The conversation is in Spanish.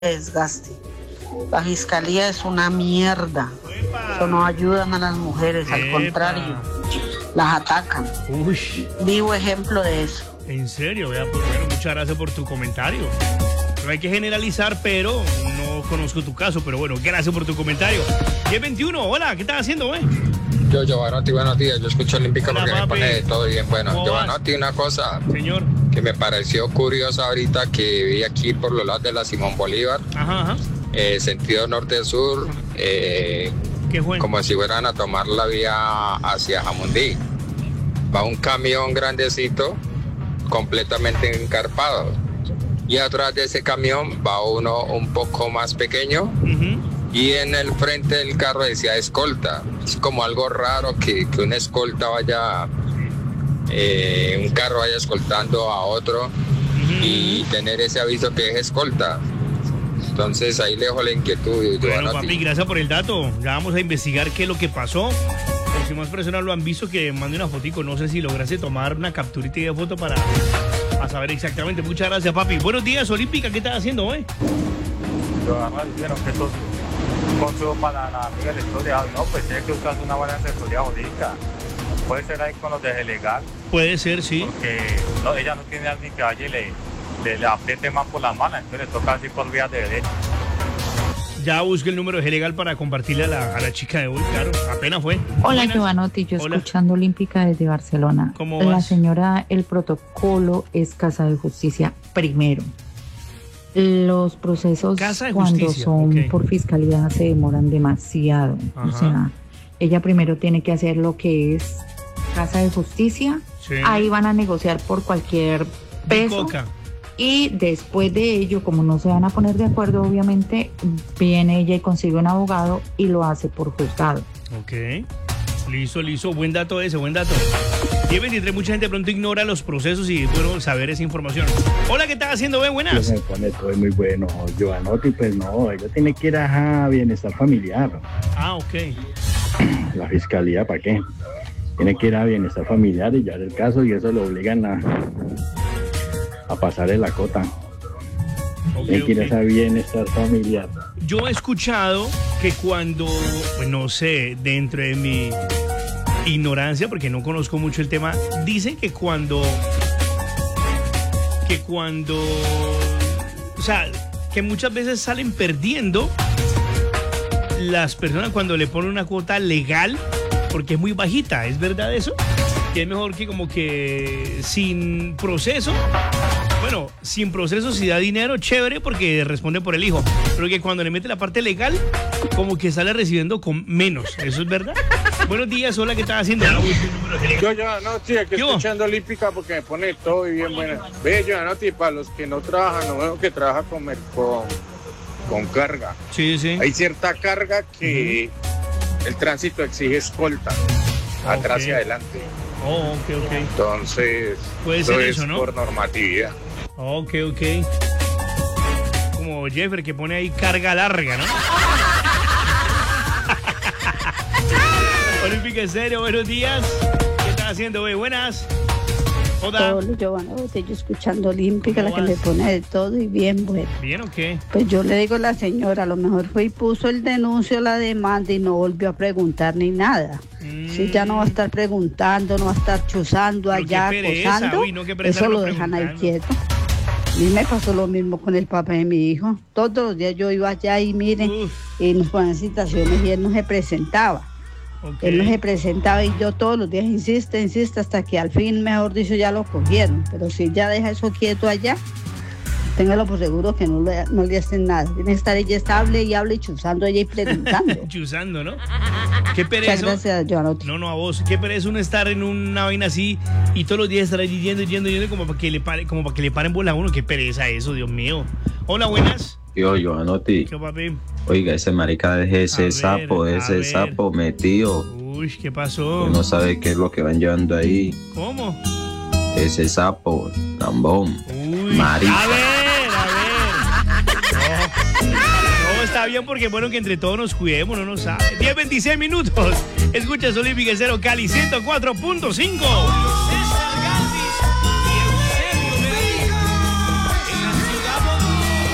desgaste. La fiscalía es una mierda. Eso no ayudan a las mujeres, al contrario, las atacan. Uy. Vivo ejemplo de eso. En serio, vea, pues bueno, muchas gracias por tu comentario. No hay que generalizar, pero no conozco tu caso, pero bueno, gracias por tu comentario. 1021, hola, ¿qué estás haciendo, güey? Yo, Giovanotti, buenos días. Yo escucho Olímpica porque papi. me pone de todo bien. Bueno, ¿Cómo Giovanotti, una cosa Señor. que me pareció curiosa ahorita que vi aquí por los lados de la Simón Bolívar, Ajá. sentido norte-sur, ¿Qué fue? como si fueran a tomar la vía hacia Jamundí. Va un camión grandecito, completamente encarpado. Y atrás de ese camión va uno un poco más pequeño. Ujú. Y en el frente del carro decía escolta. Es como algo raro que una escolta vaya, un carro vaya escoltando a otro y tener ese aviso que es escolta. Entonces ahí le dejo la inquietud. Bueno, papi, gracias por el dato. Ya vamos a investigar qué es lo que pasó. Por si más personas lo han visto, que mande una fotico. No sé si lograste tomar una capturita de foto para saber exactamente. Muchas gracias, papi. Buenos días, Olímpica. ¿Qué estás haciendo, güey? Yo además dijeron que esto es un consejo para la amiga de la historia. No, pues tiene que buscarse una buena asesoría jurídica. Puede ser ahí con los de legal, Puede ser, sí. porque no, ella no tiene a alguien que vaya y le apriete más por la mano, entonces le toca así por vías de derecho. Ya busqué el número de legal para compartirle a la chica de hoy, claro. Apenas fue. Hola, Buenas. Giovanotti, yo Hola. escuchando Olímpica desde Barcelona. ¿Cómo La vas? señora, el protocolo es Casa de Justicia primero. Los procesos Casa de cuando Justicia, son ok. por fiscalía se demoran demasiado. Ajá. O sea, ella primero tiene que hacer lo que es Casa de Justicia. Sí. Ahí van a negociar por cualquier peso. Coca. Y después de ello, como no se van a poner de acuerdo, obviamente, viene ella y consigue un abogado y lo hace por juzgado. Ok. Listo. Buen dato ese, buen dato. 1023, mucha gente de pronto ignora los procesos y es bueno saber esa información. Hola, ¿qué estás haciendo, Buenas. Me pone todo muy bueno. Giovanotti, pues no, ella tiene que ir a bienestar familiar. Ah, ok. La fiscalía, ¿para qué? Tiene que ir a bienestar familiar y ya el caso y eso lo obligan a pasarle la cota. Tiene que ir a ese bienestar familiar. Yo he escuchado que cuando, pues no sé, dentro de mi ignorancia, porque no conozco mucho el tema, dicen que cuando, o sea, que muchas veces salen perdiendo las personas cuando le ponen una cuota legal, porque es muy bajita, ¿es verdad eso? Que es mejor que como que sin proceso. Bueno, sin proceso, si da dinero, chévere, porque responde por el hijo. Pero que cuando le mete la parte legal, como que sale recibiendo con menos. ¿Eso es verdad? Buenos días, hola, ¿qué estás haciendo? No, sí, aquí ¿Qué hubo? escuchando Olímpica porque me pone todo y bien buena. Ve, no, para los que no trabajan, no veo que trabaja con carga. Sí. Hay cierta carga que el tránsito exige escolta, atrás y adelante. Oh, ok. Entonces, Puede ser es eso, ¿no? por normatividad. Ok. Como Jeffer que pone ahí carga larga, ¿no? Olímpica en serio, buenos días. ¿Qué estás haciendo, güey? Buenas. Hola. Hola, Giovanotti, yo escuchando Olímpica, ¿Cómo la que vas? le pone de todo y bien bueno. ¿Bien o qué? Pues yo le digo a la señora, a lo mejor fue y puso el denuncio, la demanda y no volvió a preguntar ni nada. Si ya no va a estar preguntando, no va a estar chuzando Pero allá, qué pereza, acosando, uy, no, qué pereza eso lo estarlo dejan ahí preguntando. quieto. A mí me pasó lo mismo con el papá de mi hijo. Todos los días yo iba allá y miren, Uf. y nos ponían citaciones y él no se presentaba. Ok. Él no se presentaba y yo todos los días insiste hasta que al fin, mejor dicho, ya lo cogieron. Pero si ya deja eso quieto allá, téngalo por seguro que no le hacen nada. Tiene que estar ella estable y hable y chuzando ella y preguntando. Chuzando, ¿no? Qué Muchas pereza. gracias, Giovanotti. No, a vos. Qué pereza uno estar en una vaina así y todos los días estar allí yendo como para que le paren bola a uno. Qué pereza eso, Dios mío. Hola, buenas. Yo, Giovanotti, ¿Qué papi? oiga, ese marica deje ese A ver. sapo metido. Uy, ¿qué pasó? No sabe qué es lo que van llevando ahí. ¿Cómo? Ese sapo, lambón, Uy. marica. A ver. No, está bien porque es bueno que entre todos nos cuidemos, no nos sabe. 10:26. Escuchas Olímpica Cero Cali 104.5.